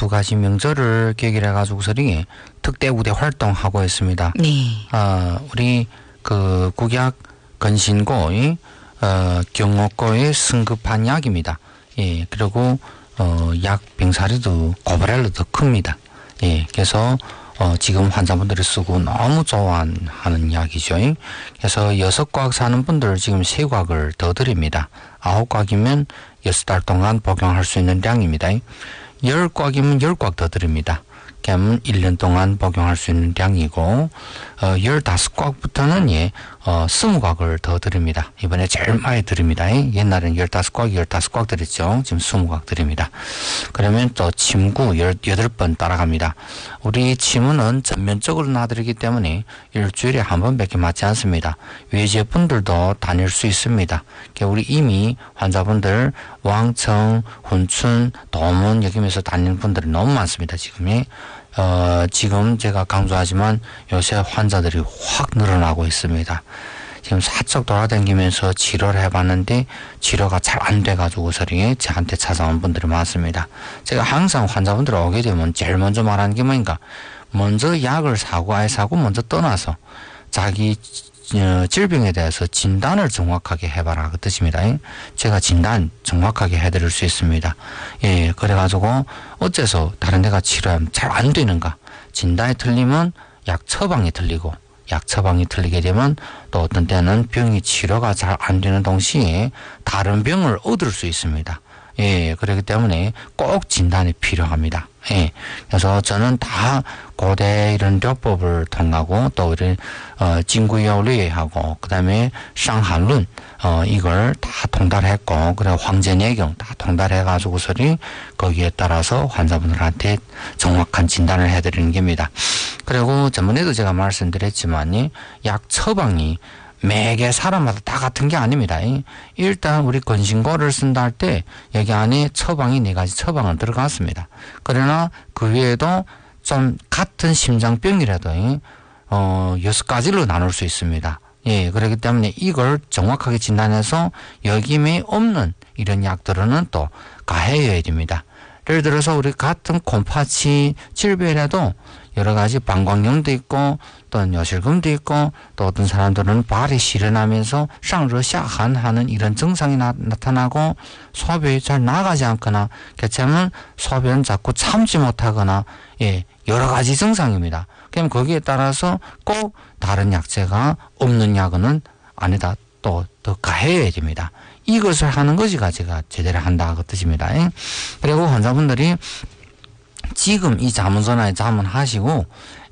두 가지 명절을 계기로 해가지고서리 특대 우대 활동하고 있습니다. 네. 우리 그 국약 건신고의 경호고에 승급한 약입니다. 예, 그리고 약 병사리도 고발할도 큽니다. 예, 그래서 지금 환자분들이 쓰고 너무 좋아하는 약이죠. 그래서 6곽 사는 분들 지금 3곽을 더 드립니다. 9곽이면 6달 동안 복용할 수 있는 양입니다. 10곽이면 10곽 더 드립니다. 그럼 1년 동안 복용할 수 있는 양이고 15곽부터는 20곽을 더 드립니다. 이번에 제일 많이 드립니다. 옛날엔 15곽 드렸죠. 지금 20곽 드립니다. 그러면 또 침구 18번 따라갑니다. 우리 침은 전면적으로 놔드리기 때문에 일주일에 한 번밖에 맞지 않습니다. 외제분들도 다닐 수 있습니다. 우리 이미 환자분들 왕청, 훈춘, 도문 여기면서 다니는 분들이 너무 많습니다. 지금 제가 강조하지만 요새 환자들이 확 늘어나고 있습니다. 지금 사적 돌아다니면서 치료를 해봤는데 치료가 잘 안 돼가지고서리 저한테 찾아온 분들이 많습니다. 제가 항상 환자분들 오게 되면 제일 먼저 말하는 게 뭐인가? 먼저 약을 사고 안 사고 먼저 떠나서 자기 질병에 대해서 진단을 정확하게 해봐라 그 뜻입니다. 제가 진단 정확하게 해드릴 수 있습니다. 예, 그래가지고 어째서 다른 데가 치료하면 잘 안 되는가? 진단이 틀리면 약 처방이 틀리고 약 처방이 틀리게 되면 또 어떤 때는 병이 치료가 잘 안 되는 동시에 다른 병을 얻을 수 있습니다. 예, 그렇기 때문에 꼭 진단이 필요합니다. 예, 그래서 저는 다 고대 이런 료법을 통하고 또 우리 진구요리하고 그다음에 상한론 이걸 다 통달했고 그리고 황제내경 다 통달해가지고서리 거기에 따라서 환자분들한테 정확한 진단을 해드리는 겁니다. 그리고 저번에도 제가 말씀드렸지만 약 처방이 매개 사람마다 다 같은 게 아닙니다. 일단 우리 건신고를 쓴다 할 때 여기 안에 처방이 4가지 처방은 들어갔습니다. 그러나 그 외에도 좀 같은 심장병이라도 6가지로 나눌 수 있습니다. 예, 그렇기 때문에 이걸 정확하게 진단해서 여기에 없는 이런 약들은 또 가해야 됩니다. 예를 들어서 우리 같은 곰파치 질병이라도 여러 가지 방광염도 있고 또 뇨실금도 있고 또 어떤 사람들은 발이 시려나면서 상热下寒 하는 이런 증상이 나타나고 소변이 잘 나가지 않거나 개체하면 소변 자꾸 참지 못하거나 예, 여러 가지 증상입니다. 그럼 거기에 따라서 꼭 다른 약제가 없는 약은 아니다. 또 더 가해야 됩니다. 이것을 하는 것이가 제가 제대로 한다 그 뜻입니다. 그리고 환자분들이 지금 이 자문전화에 자문하시고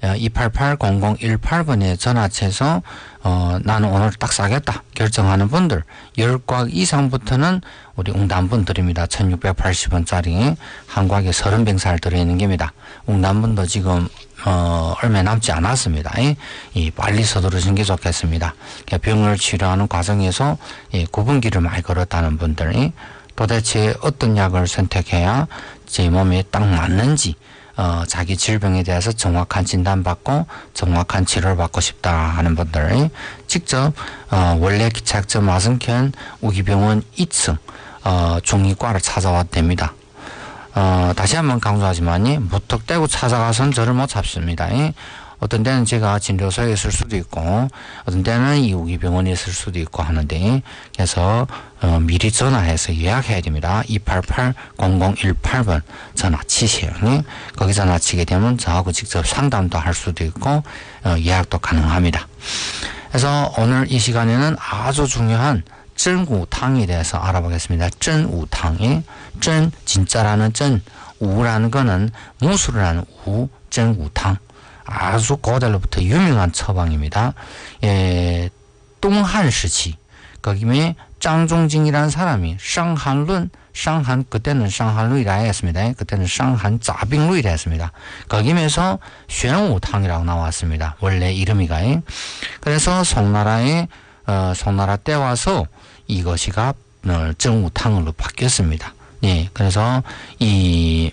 288-0018번에 전화해서 나는 오늘 딱 사겠다 결정하는 분들 10곽 이상부터는 우리 웅단분 드립니다. 1680원짜리 한 곽에 30병살 들어있는 겁니다. 웅단분도 지금 얼마 남지 않았습니다. 빨리 서두르시는 게 좋겠습니다. 병을 치료하는 과정에서 구분기를 많이 걸었다는 분들이 도대체 어떤 약을 선택해야 제 몸에 딱 맞는지 자기 질병에 대해서 정확한 진단받고 정확한 치료를 받고 싶다 하는 분들이 직접 원래 기차역점 마승현 우기병원 2층 중이과를 찾아와도 됩니다. 다시 한번 강조하지만 무턱대고 찾아가서는 저를 못 잡습니다. 어떤 때는 제가 진료소에 있을 수도 있고 어떤 때는 이우기병원에 있을 수도 있고 하는데 그래서 미리 전화해서 예약해야 됩니다. 288-0018번 전화 치세요. 거기 전화 치게 되면 저하고 직접 상담도 할 수도 있고 예약도 가능합니다. 그래서 오늘 이 시간에는 아주 중요한 전우탕에 대해서 알아보겠습니다. 전우탕이 전 진짜라는 전, 우라는 거는 무술이라는 우, 전우탕. 아주 고대로부터 유명한 처방입니다. 예, 동한 시기 거기에 장종징이라는 사람이 상한론, 그때는 상한루이라 했습니다. 그때는 상한자빙루이라 했습니다. 거기에서玄武汤이라고 나왔습니다. 원래 이름이가. 그래서 송나라 때 와서 이것이가 정우탕으로 바뀌었습니다. 예, 그래서 이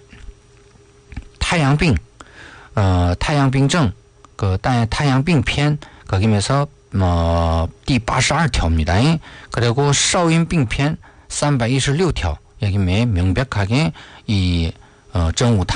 타양병증, 타양병편, 거기면서,第82条입니다. 그리고, 少阴病篇 316条, 여기 명백하게, 이, 정우탕